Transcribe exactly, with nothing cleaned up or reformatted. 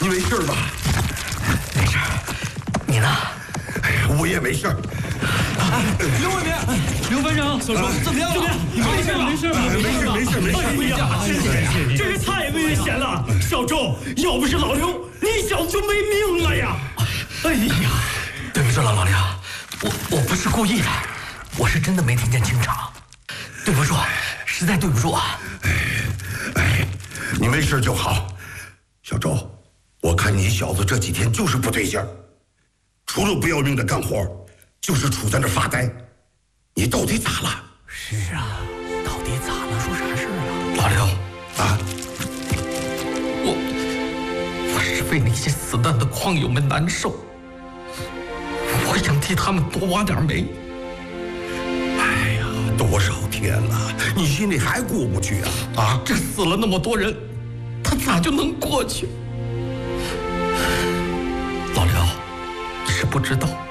你没事吧？ 没事。你呢？ 哎呀，我也没事。 刘伟民，刘班长，小周怎么样了？ 你没事吧？没事吧？ 没事没事没事。 哎呀，真是，这是太危险了！小周，要不是老刘，你小子就没命了呀！ 哎呀，对不住了，老刘，我我不是故意的，我是真的没听见清场，对不住，实在对不住啊！ 哎哎，你没事就好。小周，我看你小子这几天就是不对劲儿，除了不要命的干活，就是杵在那发呆。你到底咋了？ 是啊，到底咋了？出啥事了？老刘啊， 我我是为那些死难的矿友们难受，我想替他们多挖点煤。 哎呀，多少天了，你心里还过不去啊？啊， 这死了那么多人，他咋就能过去？老刘，你是不知道。